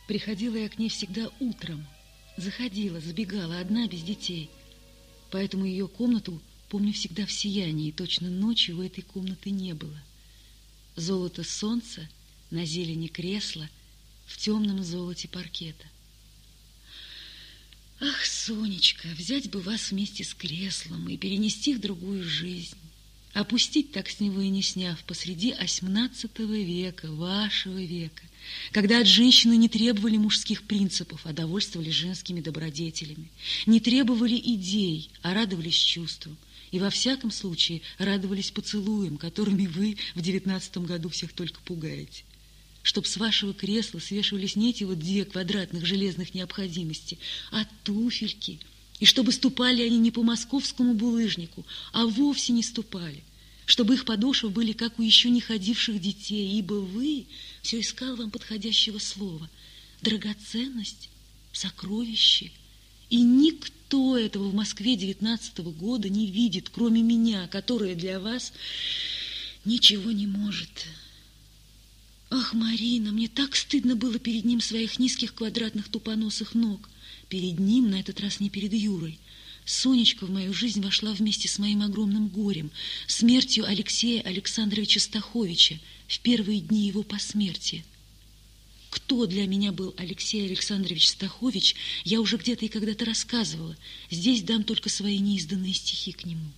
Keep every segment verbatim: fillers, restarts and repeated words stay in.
Приходила я к ней всегда утром. Заходила, забегала, одна, без детей. Поэтому ее комнату помню всегда в сиянии, и точно ночью у этой комнаты не было. Золото солнца, на зелени кресла, в темном золоте паркета. Ах, Сонечка, взять бы вас вместе с креслом и перенести в другую жизнь, опустить так с него и не сняв посреди осьмнадцатого века, вашего века, когда от женщины не требовали мужских принципов, а довольствовались женскими добродетелями, не требовали идей, а радовались чувствам, и во всяком случае радовались поцелуям, которыми вы в девятнадцатом году всех только пугаете. Чтоб с вашего кресла свешивались не эти вот две квадратных железных необходимости, а туфельки, и чтобы ступали они не по московскому булыжнику, а вовсе не ступали, чтобы их подошвы были, как у еще не ходивших детей, ибо вы, все искал вам подходящего слова, драгоценность, сокровище, и никто этого в Москве девятнадцатого года не видит, кроме меня, которая для вас ничего не может. Ах, Марина, мне так стыдно было перед ним своих низких квадратных тупоносых ног. Перед ним, на этот раз не перед Юрой. Сонечка в мою жизнь вошла вместе с моим огромным горем, смертью Алексея Александровича Стаховича в первые дни его посмертия. Кто для меня был Алексей Александрович Стахович, я уже где-то и когда-то рассказывала. Здесь дам только свои неизданные стихи к нему.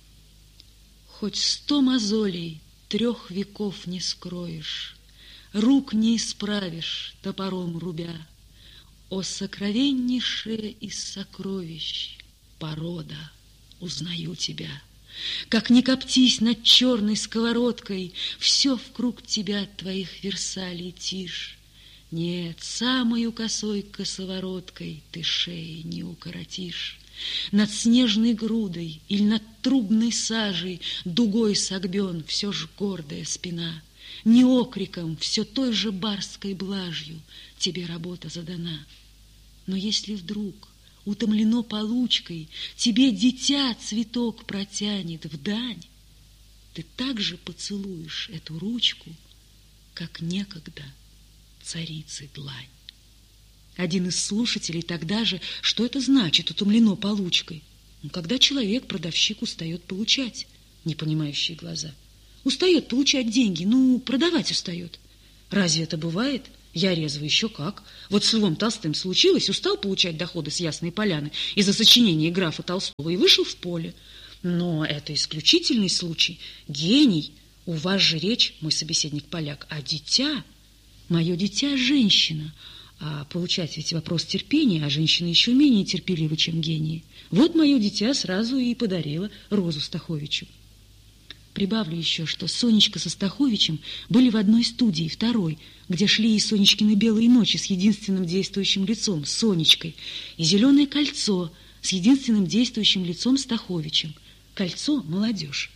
Хоть сто мозолей трех веков не скроешь, рук не исправишь, топором рубя. О сокровеннейшее из сокровищ, порода, узнаю тебя. Как не коптись над черной сковородкой, все вкруг тебя от твоих Версалей тишь. Нет, самою косой косовороткой ты шеи не укоротишь. Над снежной грудой или над трубной сажей дугой согбен все ж гордая спина. Не окриком, все той же барской блажью тебе работа задана. Но если вдруг, утомлено получкой, тебе дитя цветок протянет в дань, ты также поцелуешь эту ручку, как некогда царицы длань. Один из слушателей тогда же, что это значит, утомлено получкой? Ну, когда человек, продавщик, устает получать, непонимающие глаза. Устает получать деньги, ну, продавать устает. Разве это бывает? Я резво еще как. Вот с Львом Толстым случилось, устал получать доходы с Ясной Поляны из-за сочинения графа Толстого и вышел в поле. Но это исключительный случай. Гений. У вас же речь, мой собеседник поляк, а дитя. Мое дитя – женщина. А получать ведь вопрос терпения, а женщины еще менее терпеливы, чем гении. Вот мое дитя сразу и подарила Розу Стаховичу. Прибавлю еще, что Сонечка со Стаховичем были в одной студии, второй, где шли и Сонечкины белые ночи с единственным действующим лицом, Сонечкой, и зеленое кольцо с единственным действующим лицом Стаховичем. Кольцо – молодежь.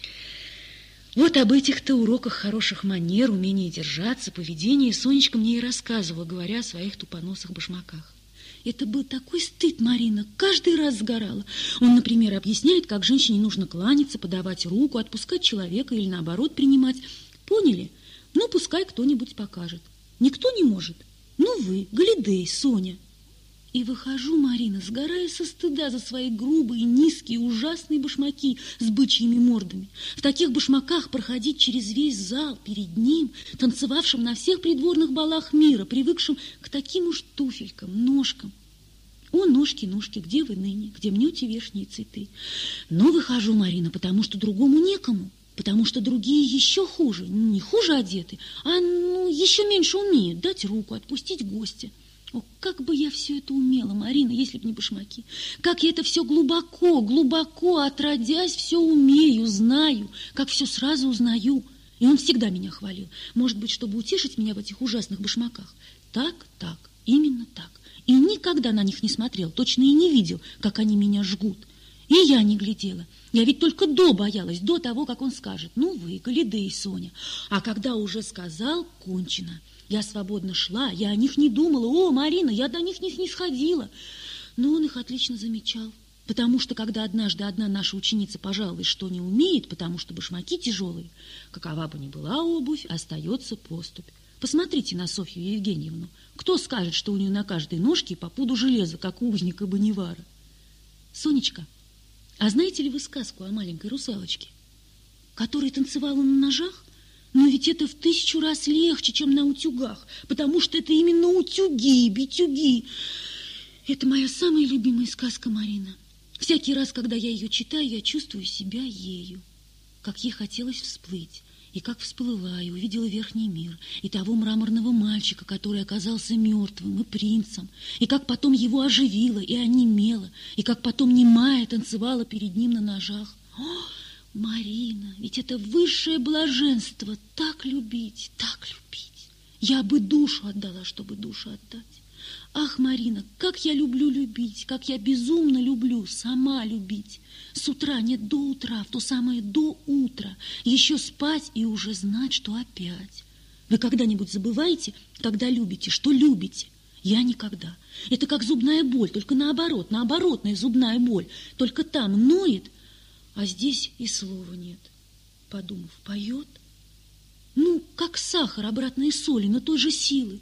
Вот об этих-то уроках хороших манер, умении держаться, поведении Сонечка мне и рассказывала, говоря о своих тупоносых башмаках. Это был такой стыд, Марина, каждый раз сгорала. Он, например, объясняет, как женщине нужно кланяться, подавать руку, отпускать человека или, наоборот, принимать. Поняли? Ну, пускай кто-нибудь покажет. Никто не может. Ну, вы, Галидей, Соня. И выхожу, Марина, сгорая со стыда за свои грубые, низкие, ужасные башмаки с бычьими мордами. В таких башмаках проходить через весь зал перед ним, танцевавшим на всех придворных балах мира, привыкшим к таким уж туфелькам, ножкам. О, ножки, ножки, где вы ныне, где мнете вешние цветы? Но выхожу, Марина, потому что другому некому, потому что другие еще хуже, не хуже одеты, а ну, еще меньше умеют дать руку, отпустить гостя. О, как бы я все это умела, Марина, если б не башмаки. Как я это все глубоко, глубоко, отродясь, все умею, знаю, как все сразу узнаю. И он всегда меня хвалил. Может быть, чтобы утешить меня в этих ужасных башмаках. Так, так, именно так. И никогда на них не смотрел, точно и не видел, как они меня жгут. И я не глядела. Я ведь только до боялась, до того, как он скажет: ну вы, Галидей, Соня. А когда уже сказал, кончено. Я свободно шла, я о них не думала. О, Марина, я до них не сходила. Но он их отлично замечал. Потому что, когда однажды одна наша ученица пожаловалась, что не умеет, потому что башмаки тяжелые, какова бы ни была обувь, остается поступь. Посмотрите на Софью Евгеньевну. Кто скажет, что у нее на каждой ножке по пуду железа, как у узника Бонивара? Сонечка, а знаете ли вы сказку о маленькой русалочке, которая танцевала на ножах? Но ведь это в тысячу раз легче, чем на утюгах, потому что это именно утюги, битюги. Это моя самая любимая сказка, Марина. Всякий раз, когда я ее читаю, я чувствую себя ею, как ей хотелось всплыть. И как всплыла, и увидела верхний мир, и того мраморного мальчика, который оказался мертвым, и принцем, и как потом его оживила и онемела, и как потом немая танцевала перед ним на ножах. О, Марина, ведь это высшее блаженство, так любить, так любить. Я бы душу отдала, чтобы душу отдать. Ах, Марина, как я люблю любить, как я безумно люблю сама любить. С утра, нет, до утра, в то самое до утра, еще спать и уже знать, что опять. Вы когда-нибудь забываете, когда любите, что любите? Я никогда. Это как зубная боль, только наоборот, наоборотная зубная боль. Только там ноет, а здесь и слова нет. Подумав, поет? Ну, как сахар обратной соли, но той же силы.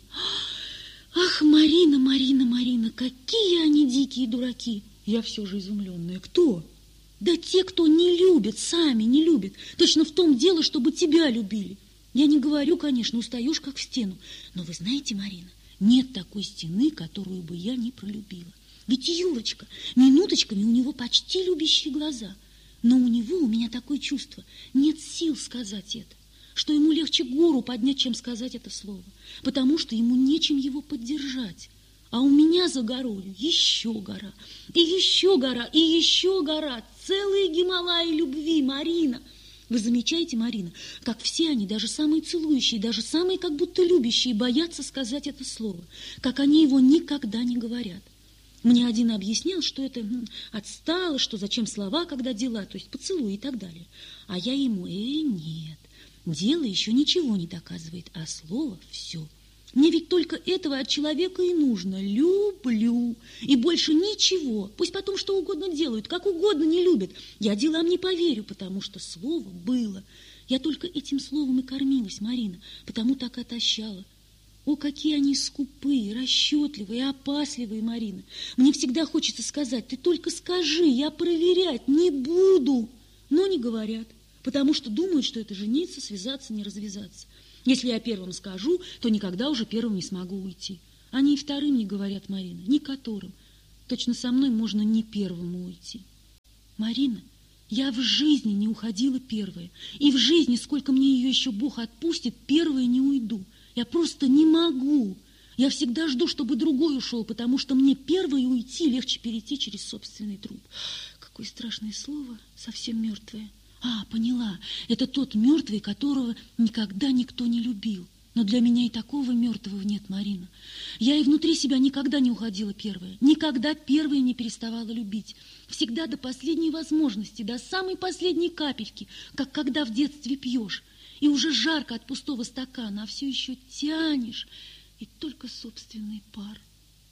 Ах, Марина, Марина, Марина, какие они дикие дураки! Я все же изумленная. Кто? Да те, кто не любит, сами не любят. Точно в том дело, чтобы тебя любили. Я не говорю, конечно, устаешь как в стену. Но вы знаете, Марина, нет такой стены, которую бы я не пролюбила. Ведь Юрочка, минуточками у него почти любящие глаза. Но у него, у меня такое чувство, нет сил сказать это. Что ему легче гору поднять, чем сказать это слово, потому что ему нечем его поддержать. А у меня за горою еще гора, и еще гора, и еще гора, целые Гималаи любви, Марина. Вы замечаете, Марина, как все они, даже самые целующие, даже самые как будто любящие, боятся сказать это слово, как они его никогда не говорят. Мне один объяснял, что это м, отстало, что зачем слова, когда дела, то есть поцелуй и так далее. А я ему, э, нет. Дело еще ничего не доказывает, а слово все. Мне ведь только этого от человека и нужно. Люблю. И больше ничего. Пусть потом что угодно делают, как угодно не любят. Я делам не поверю, потому что слово было. Я только этим словом и кормилась, Марина, потому так и отощала. О, какие они скупые, расчетливые, опасливые, Марина. Мне всегда хочется сказать, ты только скажи, я проверять не буду. Но не говорят. Потому что думают, что это жениться, связаться, не развязаться. Если я первым скажу, то никогда уже первым не смогу уйти. Они и вторым не говорят, Марина, ни которым. Точно со мной можно не первому уйти. Марина, я в жизни не уходила первая. И в жизни, сколько мне ее еще Бог отпустит, первая не уйду. Я просто не могу. Я всегда жду, чтобы другой ушел, потому что мне первой уйти легче перейти через собственный труп. Какое страшное слово, совсем мертвое. А, поняла, это тот мертвый, которого никогда никто не любил. Но для меня и такого мертвого нет, Марина. Я и внутри себя никогда не уходила первая, никогда первая не переставала любить. Всегда до последней возможности, до самой последней капельки, как когда в детстве пьешь. И уже жарко от пустого стакана, а все еще тянешь, и только собственный пар.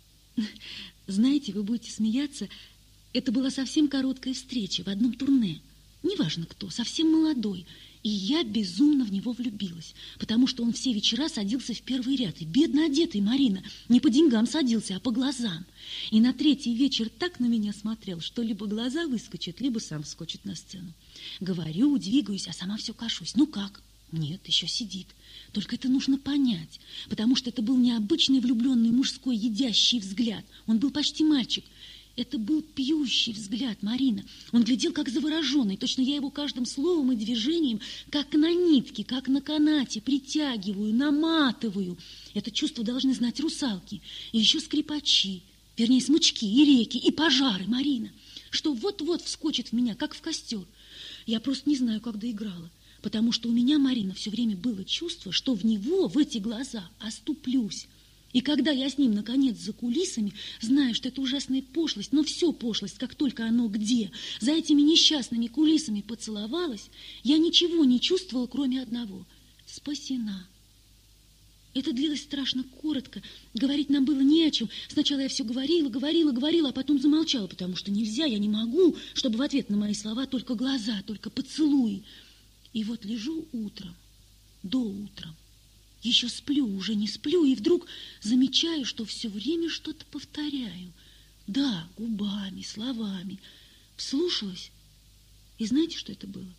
Знаете, вы будете смеяться, это была совсем короткая встреча в одном турне. Неважно кто, совсем молодой. И я безумно в него влюбилась, потому что он все вечера садился в первый ряд. И бедно одетый, Марина, не по деньгам садился, а по глазам. И на третий вечер так на меня смотрел, что либо глаза выскочат, либо сам вскочит на сцену. Говорю, двигаюсь, а сама все кашусь. Ну как? Нет, еще сидит. Только это нужно понять, потому что это был необычный влюбленный мужской едящий взгляд. Он был почти мальчик. Это был пьющий взгляд, Марина. Он глядел, как завороженный. Точно я его каждым словом и движением, как на нитке, как на канате, притягиваю, наматываю. Это чувство должны знать русалки. И еще скрипачи, вернее, смычки, и реки, и пожары, Марина. Что вот-вот вскочит в меня, как в костер. Я просто не знаю, как доиграла. Потому что у меня, Марина, все время было чувство, что в него, в эти глаза, оступлюсь. И когда я с ним, наконец, за кулисами, знаю, что это ужасная пошлость, но все пошлость, как только оно где, за этими несчастными кулисами поцеловалась, я ничего не чувствовала, кроме одного – спасена. Это длилось страшно коротко, говорить нам было не о чем. Сначала я все говорила, говорила, говорила, а потом замолчала, потому что нельзя, я не могу, чтобы в ответ на мои слова только глаза, только поцелуи. И вот лежу утром, до утра. Еще сплю, уже не сплю, и вдруг замечаю, что все время что-то повторяю. Да, губами, словами. Вслушалась, и знаете, что это было?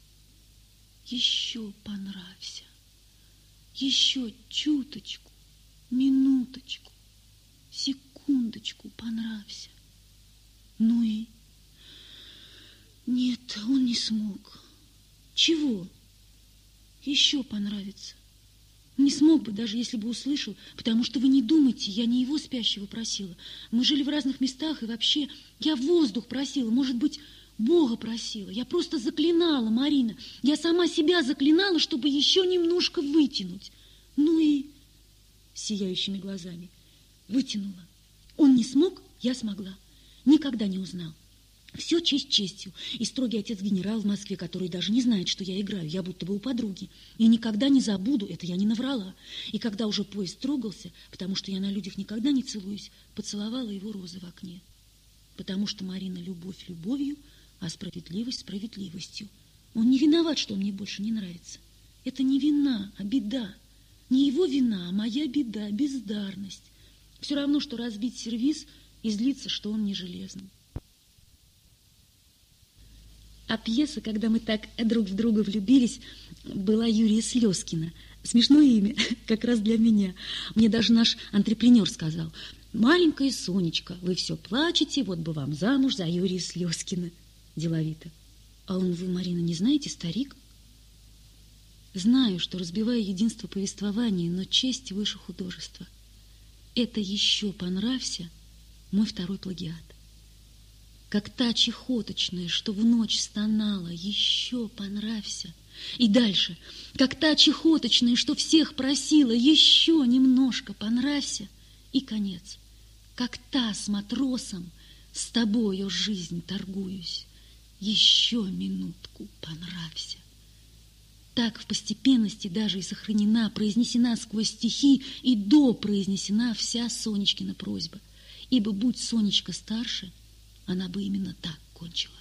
Еще понравься, еще чуточку, минуточку, секундочку понравься. Ну и... Нет, он не смог. Чего? Еще понравится. Не смог бы, даже если бы услышал, потому что вы не думайте, я не его спящего просила. Мы жили в разных местах, и вообще я воздух просила, может быть, Бога просила. Я просто заклинала, Марина. Я сама себя заклинала, чтобы еще немножко вытянуть. Ну и сияющими глазами вытянула. Он не смог, я смогла. Никогда не узнал. Все честь честью. И строгий отец-генерал в Москве, который даже не знает, что я играю, я будто бы у подруги. И никогда не забуду, это я не наврала. И когда уже поезд трогался, потому что я на людях никогда не целуюсь, поцеловала его розы в окне. Потому что, Марина, любовь любовью, а справедливость справедливостью. Он не виноват, что он мне больше не нравится. Это не вина, а беда. Не его вина, а моя беда, бездарность. Все равно, что разбить сервиз и злиться, что он не железный. А пьеса, когда мы так друг в друга влюбились, была Юрия Слезкина. Смешное имя, как раз для меня. Мне даже наш антрепренер сказал: «Маленькая Сонечка, вы все плачете, вот бы вам замуж за Юрия Слезкина». Деловито. А он: «Вы, Марина, не знаете, старик?» Знаю, что разбиваю единство повествования, но честь выше художества. Это «еще понравься» мой второй плагиат. Как та чехоточная, что в ночь стонала, еще понравься. И дальше, как та чехоточная, что всех просила, еще немножко понравься. И конец, как та с матросом, с тобою жизнь торгуюсь, еще минутку понравься. Так в постепенности даже и сохранена, произнесена сквозь стихи и допроизнесена вся Сонечкина просьба. Ибо будь Сонечка старше, она бы именно так кончила.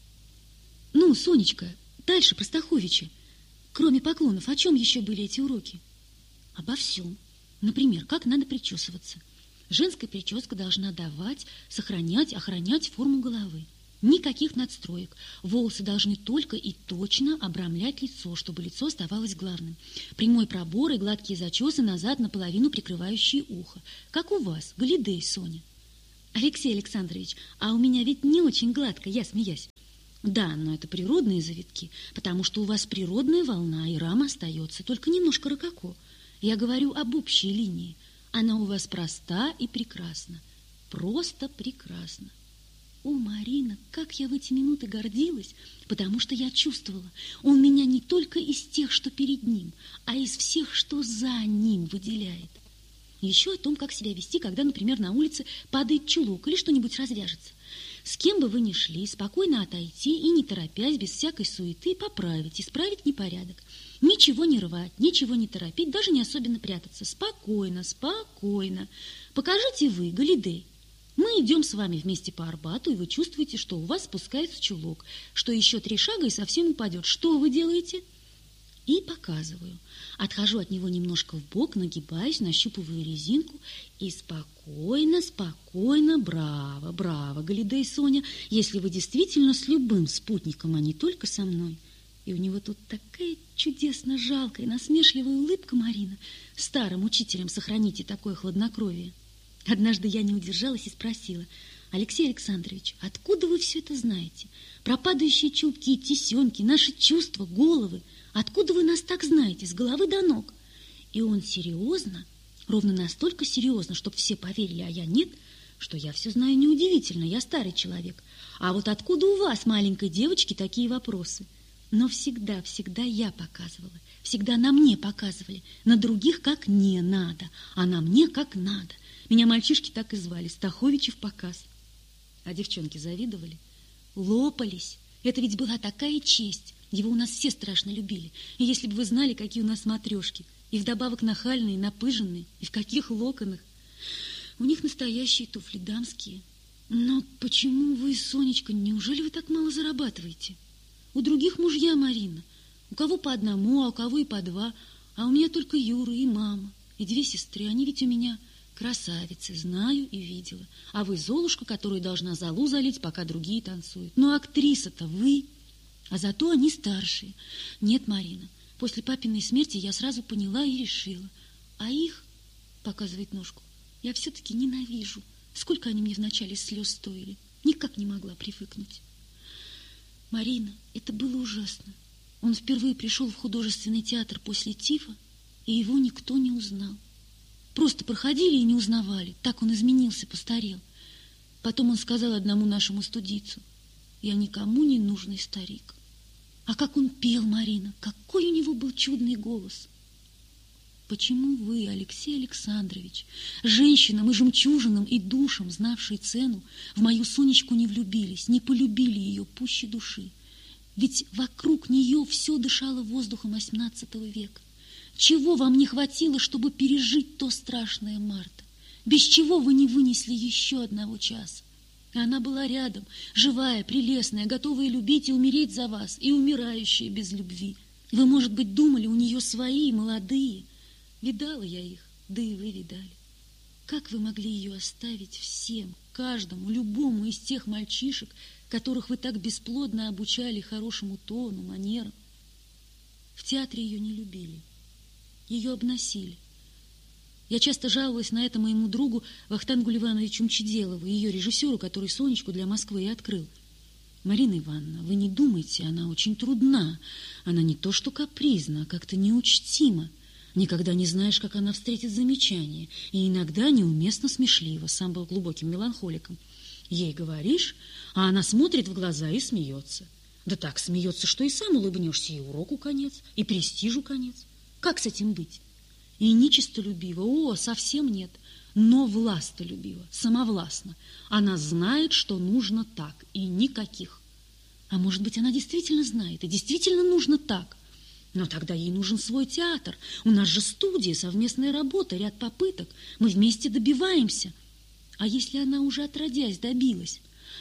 Ну, Сонечка, дальше про Стаховича. Кроме поклонов, о чем еще были эти уроки? Обо всем. Например, как надо причесываться. Женская прическа должна давать, сохранять, охранять форму головы. Никаких надстроек. Волосы должны только и точно обрамлять лицо, чтобы лицо оставалось главным. Прямой пробор и гладкие зачесы назад, наполовину прикрывающие ухо. Как у вас, Галидей, Соня. Алексей Александрович, а у меня ведь не очень гладко, я смеясь. Да, но это природные завитки, потому что у вас природная волна, и рама остается, только немножко рококо. Я говорю об общей линии. Она у вас проста и прекрасна. Просто прекрасна. О, Марина, как я в эти минуты гордилась, потому что я чувствовала, он меня не только из тех, что перед ним, а из всех, что за ним выделяет. Еще о том, как себя вести, когда, например, на улице падает чулок или что-нибудь развяжется. С кем бы вы ни шли, спокойно отойти и, не торопясь, без всякой суеты, поправить, исправить непорядок. Ничего не рвать, ничего не торопить, даже не особенно прятаться. Спокойно, спокойно. Покажите вы, Галидей. Мы идем с вами вместе по Арбату, и вы чувствуете, что у вас спускается чулок, что еще три шага и совсем упадет. Что вы делаете? И показываю. Отхожу от него немножко вбок, нагибаюсь, нащупываю резинку и спокойно, спокойно, браво, браво, Галидей, Соня, если вы действительно с любым спутником, а не только со мной. И у него тут такая чудесно жалкая, насмешливая улыбка, Марина. Старым учителям сохраните такое хладнокровие. Однажды я не удержалась и спросила: Алексей Александрович, откуда вы все это знаете? Про падающие чулки, тесемки, наши чувства, головы. Откуда вы нас так знаете, с головы до ног? И он серьезно, ровно настолько серьезно, чтобы все поверили, а я нет, что я все знаю неудивительно, я старый человек. А вот откуда у вас, маленькой девочки, такие вопросы? Но всегда, всегда я показывала, всегда на мне показывали, на других как не надо, а на мне как надо. Меня мальчишки так и звали, Стаховичи в показ. А девчонки завидовали, лопались. Это ведь была такая честь. Его у нас все страшно любили. И если бы вы знали, какие у нас матрешки, и вдобавок нахальные, напыженные, и в каких локонах. У них настоящие туфли дамские. Но почему вы, Сонечка, неужели вы так мало зарабатываете? У других мужья, Марина. У кого по одному, а у кого и по два. А у меня только Юра и мама, и две сестры. Они ведь у меня красавицы, знаю и видела. А вы Золушка, которая должна залу залить, пока другие танцуют. Но актриса-то вы, а зато они старшие. Нет, Марина, после папиной смерти я сразу поняла и решила. А их, показывает ножку, я все-таки ненавижу. Сколько они мне вначале слез стоили. Никак не могла привыкнуть. Марина, это было ужасно. Он впервые пришел в художественный театр после тифа, и его никто не узнал. Просто проходили и не узнавали. Так он изменился, постарел. Потом он сказал одному нашему студийцу: «Я никому не нужный старик». А как он пел, Марина, какой у него был чудный голос. Почему вы, Алексей Александрович, женщинам и жемчужинам и душам, знавшие цену, в мою Сонечку не влюбились, не полюбили ее пуще души? Ведь вокруг нее все дышало воздухом восемнадцатого века. Чего вам не хватило, чтобы пережить то страшное марта? Без чего вы не вынесли еще одного часа? И она была рядом, живая, прелестная, готовая любить и умереть за вас, и умирающая без любви. Вы, может быть, думали, у нее свои, молодые. Видала я их, да и вы видали. Как вы могли ее оставить всем, каждому, любому из тех мальчишек, которых вы так бесплодно обучали хорошему тону, манерам? В театре ее не любили, ее обносили. Я часто жаловалась на это моему другу Вахтангу Ивановичу Мчеделову, ее режиссеру, который Сонечку для Москвы и открыл. Марина Ивановна, вы не думайте, она очень трудна. Она не то что капризна, а как-то неучтима. Никогда не знаешь, как она встретит замечание, и иногда неуместно смешлива. Сам был глубоким меланхоликом. Ей говоришь, а она смотрит в глаза и смеется. Да так смеется, что и сам улыбнешься, и уроку конец, и престижу конец. Как с этим быть? И нечистолюбива, о, совсем нет, но властолюбива, самовластна. Она знает, что нужно так, и никаких. А может быть, она действительно знает, и действительно нужно так. Но тогда ей нужен свой театр. У нас же студия, совместная работа, ряд попыток. Мы вместе добиваемся. А если она уже отродясь добилась?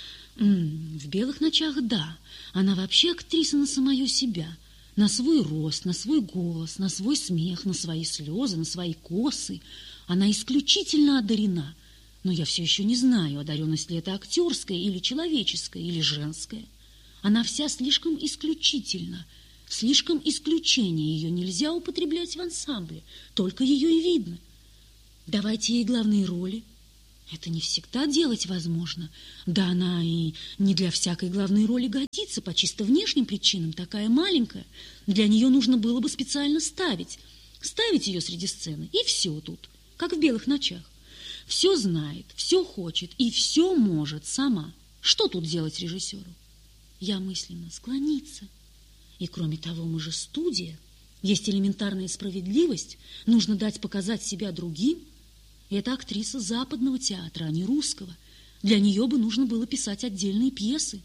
М-м, в «Белых ночах» да. Она вообще актриса на самое себя. На свой рост, на свой голос, на свой смех, на свои слезы, на свои косы. Она исключительно одарена. Но я все еще не знаю, одаренность ли это актерская или человеческая, или женская. Она вся слишком исключительна. Слишком исключение, ее нельзя употреблять в ансамбле, только ее и видно. Давайте ей главные роли. Это не всегда делать возможно. Да она и не для всякой главной роли годится, по чисто внешним причинам, такая маленькая. Для нее нужно было бы специально ставить. Ставить ее среди сцены, и все тут, как в «Белых ночах». Все знает, все хочет и все может сама. Что тут делать режиссеру? Я мысленно склониться. И кроме того, мы же студия. Есть элементарная справедливость. Нужно дать показать себя другим. И это актриса западного театра, а не русского. Для нее бы нужно было писать отдельные пьесы.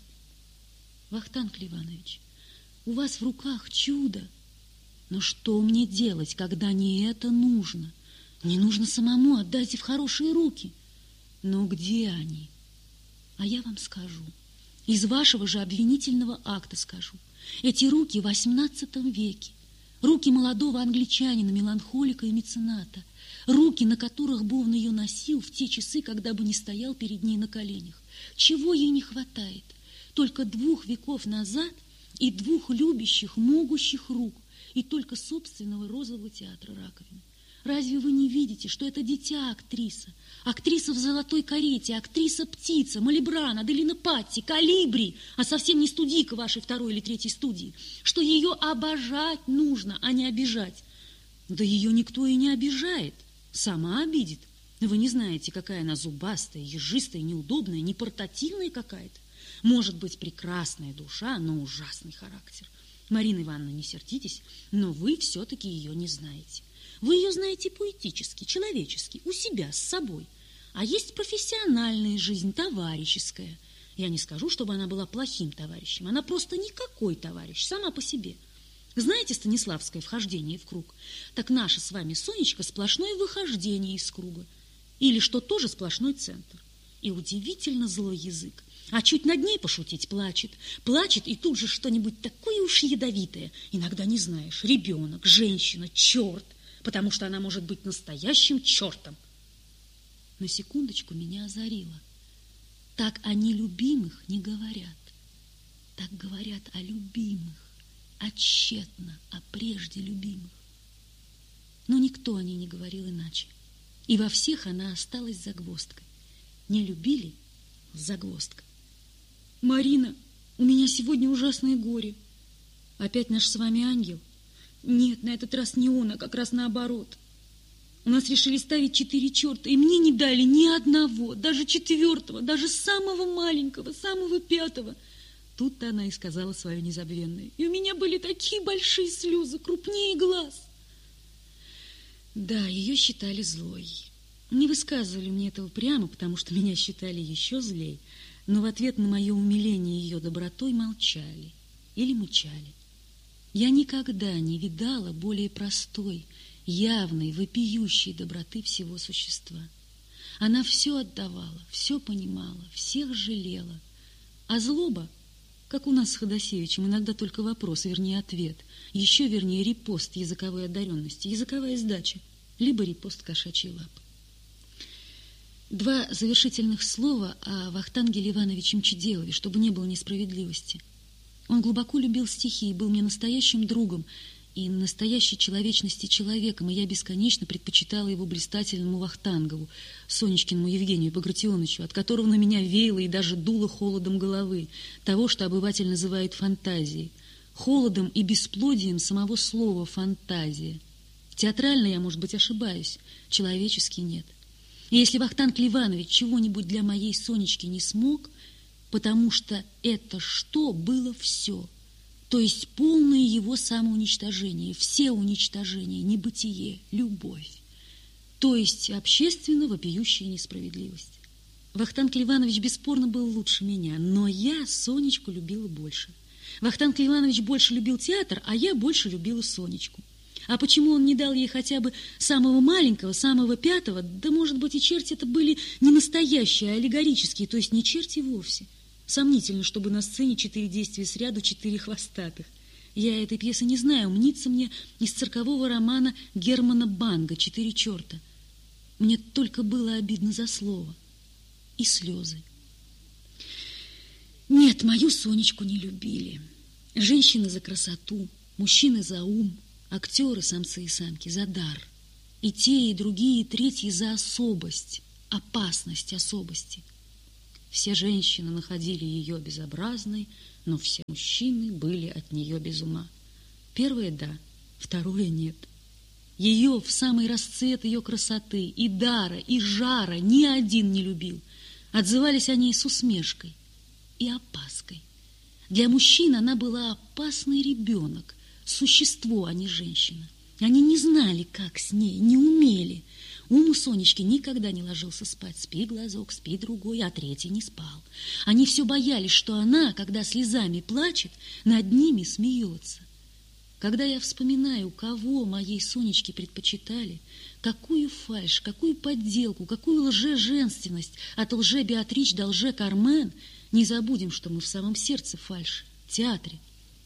Вахтанг Иванович, у вас в руках чудо. Но что мне делать, когда не это нужно? Не нужно самому, отдайте в хорошие руки. Но где они? А я вам скажу. Из вашего же обвинительного акта скажу. Эти руки в восемнадцатом веке, руки молодого англичанина, меланхолика и мецената, руки, на которых бы он ее носил в те часы, когда бы не стоял перед ней на коленях. Чего ей не хватает? Только двух веков назад и двух любящих, могущих рук, и только собственного розового театра раковины. Разве вы не видите, что это дитя актриса? Актриса в золотой карете, актриса-птица, Малибран, Аделина Патти, Калибри, а совсем не студийка вашей второй или третьей студии, что ее обожать нужно, а не обижать. Да ее никто и не обижает, сама обидит. Вы не знаете, какая она зубастая, ежистая, неудобная, непортативная какая-то. Может быть, прекрасная душа, но ужасный характер. Марина Ивановна, не сердитесь, но вы все-таки ее не знаете. Вы ее знаете поэтически, человечески, у себя, с собой. А есть профессиональная жизнь, товарищеская. Я не скажу, чтобы она была плохим товарищем. Она просто никакой товарищ, сама по себе. Знаете Станиславское вхождение в круг? Так наша с вами Сонечка сплошное выхождение из круга. Или что тоже сплошной центр. И удивительно злой язык. А чуть над ней пошутить плачет. Плачет и тут же что-нибудь такое уж ядовитое. Иногда не знаешь, ребенок, женщина, черт, потому что она может быть настоящим чертом. На секундочку меня озарило. Так о нелюбимых не говорят. Так говорят о любимых, о тщетно, о прежде любимых. Но никто о ней не говорил иначе. И во всех она осталась загвоздкой. Не любили — загвоздка. «Марина, у меня сегодня ужасное горе. Опять наш с вами ангел? Нет, на этот раз не он, а как раз наоборот. У нас решили ставить четыре черта, и мне не дали ни одного, даже четвертого, даже самого маленького, самого пятого». Тут-то она и сказала свое незабвенное. И у меня были такие большие слезы, крупнее глаз. Да, ее считали злой. Не высказывали мне этого прямо, потому что меня считали еще злей, но в ответ на мое умиление ее добротой молчали или мычали. Я никогда не видала более простой, явной, вопиющей доброты всего существа. Она все отдавала, все понимала, всех жалела. А злоба, как у нас с Ходосевичем, иногда только вопрос, вернее ответ, еще вернее репост языковой одаренности, языковая сдача, либо репост кошачьей лапы. Два завершительных слова о Вахтанге Ивановиче Мчеделове, чтобы не было несправедливости. Он глубоко любил стихи и был мне настоящим другом и настоящей человечности человеком, и я бесконечно предпочитала его блистательному Вахтангову, Сонечкиному Евгению Багратионовичу, от которого на меня веяло и даже дуло холодом головы, того, что обыватель называет фантазией, холодом и бесплодием самого слова «фантазия». Театрально я, может быть, ошибаюсь, человечески нет. И если Вахтанг Иванович чего-нибудь для моей Сонечки не смог, потому что это что было все, то есть полное его самоуничтожение, все уничтожение, небытие, любовь, то есть общественно вопиющая несправедливость. Вахтанг Иванович бесспорно был лучше меня, но я Сонечку любила больше. Вахтанг Иванович больше любил театр, а я больше любила Сонечку. А почему он не дал ей хотя бы самого маленького, самого пятого? Да, может быть, и черти это были не настоящие, а аллегорические, то есть не черти вовсе. Сомнительно, чтобы на сцене четыре действия сряду, четыре хвостатых. Я этой пьесы не знаю, мнится мне из циркового романа Германа Банга «Четыре черта». Мне только было обидно за слово и слезы. Нет, мою Сонечку не любили. Женщины за красоту, мужчины за ум, актеры, самцы и самки, за дар. И те, и другие, и третьи за особость, опасность особости. Все женщины находили ее безобразной, но все мужчины были от нее без ума. Первое – да, второе – нет. Ее в самый расцвет ее красоты, и дара, и жара ни один не любил. Отзывались о ней с усмешкой и опаской. Для мужчин она была опасный ребенок, существо, а не женщина. Они не знали, как с ней, не умели. Ум у Сонечки никогда не ложился спать. Спи, глазок, спи, другой, а третий не спал. Они все боялись, что она, когда слезами плачет, над ними смеется. Когда я вспоминаю, кого моей Сонечке предпочитали, какую фальшь, какую подделку, какую лже-женственность от лже-Беатрич до лже-Кармен, не забудем, что мы в самом сердце фальши, театре.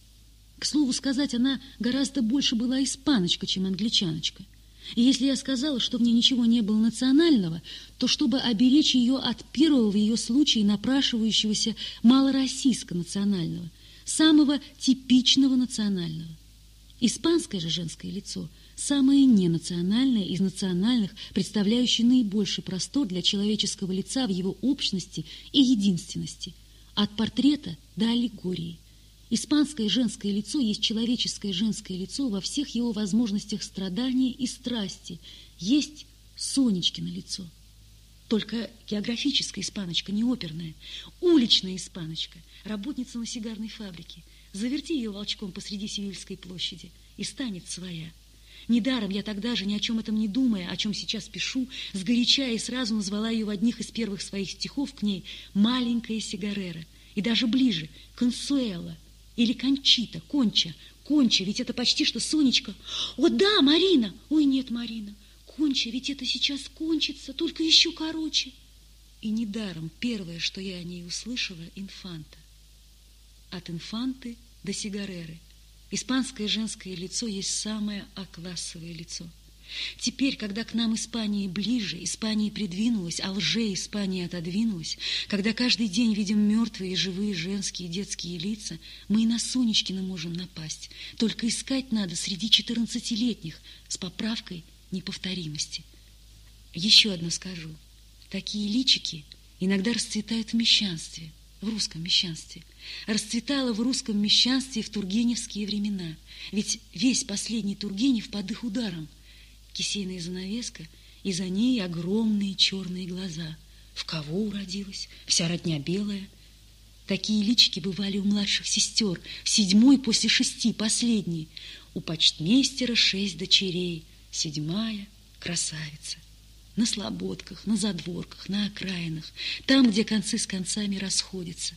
К слову сказать, она гораздо больше была испаночка, чем англичаночка. И если я сказала, что в ней ничего не было национального, то чтобы оберечь ее от первого в ее случае напрашивающегося малороссийско-национального, самого типичного национального. Испанское же женское лицо самое ненациональное из национальных, представляющее наибольший простор для человеческого лица в его общности и единственности, от портрета до аллегории. Испанское женское лицо есть человеческое женское лицо во всех его возможностях страдания и страсти. Есть Сонечкино лицо. Только географическая испаночка, не оперная. Уличная испаночка, работница на сигарной фабрике. Заверти ее волчком посреди Севильской площади, и станет своя. Недаром я тогда же, ни о чем этом не думая, о чем сейчас пишу, сгоряча и сразу назвала ее в одних из первых своих стихов к ней «маленькая сигарера». И даже ближе «Консуэла». Или Кончита, Конча, Конча, ведь это почти что Сонечка. О, да, Марина! Ой, нет, Марина, Конча, ведь это сейчас кончится, только еще короче. И недаром первое, что я о ней услышала, инфанта. От инфанты до сигареры. Испанское женское лицо есть самое А-классовое лицо. Теперь, когда к нам Испания ближе, Испания придвинулась, а лже Испания отодвинулась, когда каждый день видим мертвые, живые женские и детские лица, мы и на Сонечкина можем напасть. Только искать надо среди четырнадцатилетних с поправкой неповторимости. Еще одно скажу. Такие личики иногда расцветают в мещанстве, в русском мещанстве. Расцветала в русском мещанстве в тургеневские времена. Ведь весь последний Тургенев под их ударом. Кисейная занавеска, и за ней огромные черные глаза. В кого уродилась? Вся родня белая. Такие личики бывали у младших сестер, седьмой после шести, последний. У почтмейстера шесть дочерей, седьмая красавица. На слободках, на задворках, на окраинах, там, где концы с концами расходятся.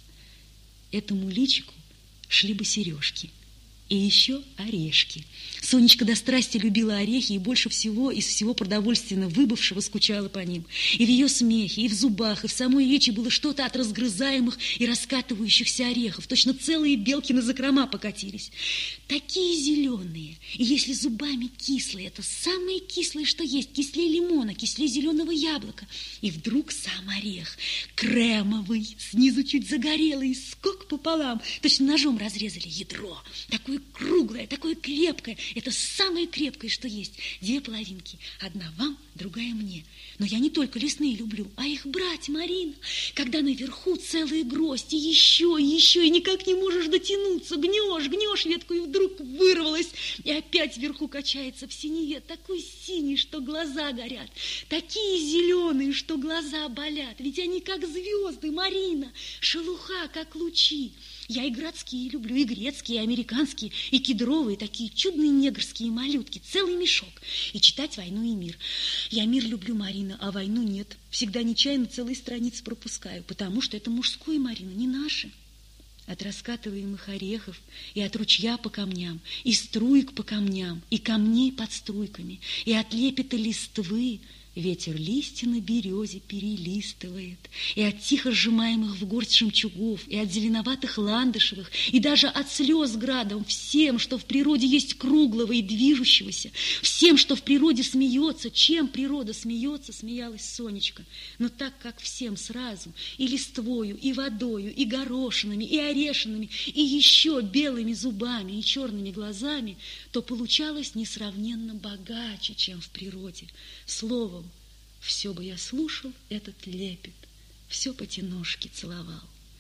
Этому личику шли бы сережки. И еще орешки. Сонечка до страсти любила орехи и больше всего из всего продовольственно выбывшего скучала по ним. И в ее смехе, и в зубах, и в самой речи было что-то от разгрызаемых и раскатывающихся орехов. Точно целые белки на закрома покатились. Такие зеленые. И если зубами кислые, это самое кислое, что есть. Кислее лимона, кислее зеленого яблока. И вдруг сам орех. Кремовый, снизу чуть загорелый, скок пополам. Точно ножом разрезали ядро. Такое круглое, такое крепкое. Это самое крепкое, что есть. Две половинки. Одна вам, другая мне. Но я не только лесные люблю, а их брать, Марина. Когда наверху целые грозди, еще, еще, и никак не можешь дотянуться. Гнешь, гнешь ветку, и вдруг вырвалась. И опять вверху качается в синеве. Такой синий, что глаза горят. Такие зеленые, что глаза болят. Ведь они как звезды, Марина. Шелуха, как лучи. Я и городские люблю, и грецкие, и американские, и кедровые, такие чудные негрские малютки, целый мешок. И читать «Войну и мир». Я мир люблю, Марина, а войну нет. Всегда нечаянно целые страницы пропускаю, потому что это мужское, Марина, не наше. От раскатываемых орехов и от ручья по камням, и струек по камням, и камней под струйками, и от лепета листвы ветер листья на березе перелистывает, и от тихо сжимаемых в горсть жемчугов, и от зеленоватых ландышевых, и даже от слез градом, всем, что в природе есть круглого и движущегося, всем, что в природе смеется, чем природа смеется, смеялась Сонечка, но так, как всем сразу, и листвою, и водою, и горошинами, и орешинами, и еще белыми зубами, и черными глазами, то получалось несравненно богаче, чем в природе. Словом, все бы я слушал этот лепет, все потяножки целовал.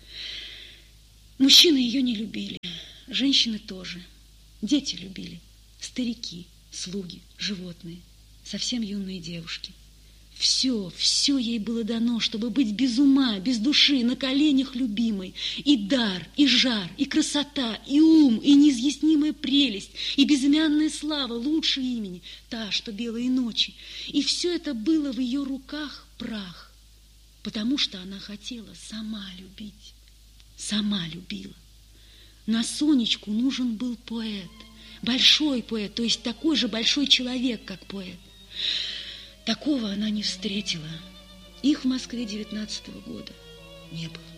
Мужчины ее не любили, женщины тоже. Дети любили, старики, слуги, животные, совсем юные девушки. Все, все ей было дано, чтобы быть без ума, без души, на коленях любимой. И дар, и жар, и красота, и ум, и неизъяснимая прелесть, и безымянная слава лучше имени, та, что белые ночи. И все это было в ее руках прах, потому что она хотела сама любить, сама любила. На Сонечку нужен был поэт, большой поэт, то есть такой же большой человек, как поэт. Такого она не встретила. Их в Москве девятнадцатого года не было.